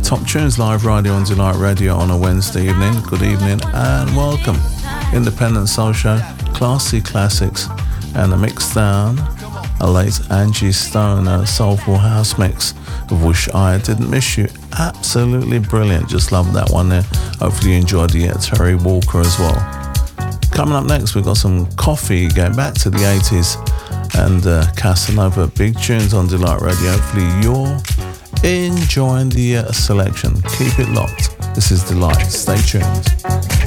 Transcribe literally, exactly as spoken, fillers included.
Top Tunes Live Radio on Delight Radio on a Wednesday evening. Good evening and welcome. Independent Soul Show, classy classics, and a mix down, a late Angie Stone, a soulful house mix of Wish I Didn't Miss You. Absolutely brilliant. Just love that one there. Hopefully you enjoyed the uh, Terry Walker as well. Coming up next, we've got some coffee going back to the eighties and uh, Casanova, big tunes on Delight Radio. Hopefully you're enjoying the uh, selection. Keep it locked. This is Delight. Stay tuned.